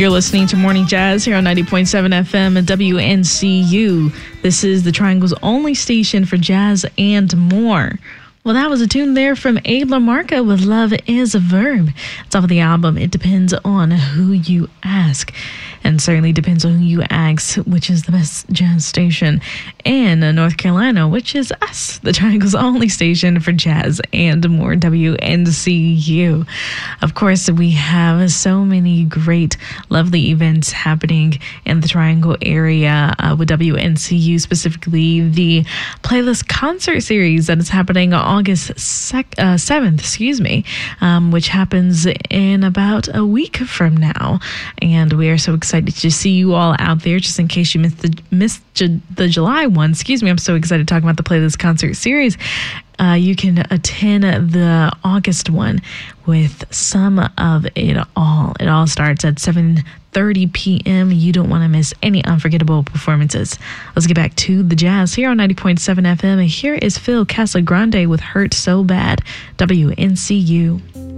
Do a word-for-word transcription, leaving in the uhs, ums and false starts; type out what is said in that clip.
You're listening to Morning Jazz here on ninety point seven F M and W N C U. This is the Triangle's only station for jazz and more. Well, that was a tune there from Abe LaMarca with Love is a Verb. It's off of the album It Depends on Who You Ask. And certainly depends on who you ask, which is the best jazz station in North Carolina, which is us, the Triangle's only station for jazz and more, W N C U. Of course, we have so many great, lovely events happening in the Triangle area uh, with W N C U, specifically the Playlist Concert Series that is happening August sec- uh, seventh, excuse me, um, which happens in about a week from now. And we are so excited to see you all out there. Just in case you missed the missed Ju- the July one, excuse me, I'm so excited talking about the Playlist Concert Series. Uh, you can attend the August one with some of it all. It all starts at seven thirty p.m. You don't want to miss any unforgettable performances. Let's get back to the jazz here on ninety point seven F M. And here is Phil Casagrande with Hurt So Bad, W N C U.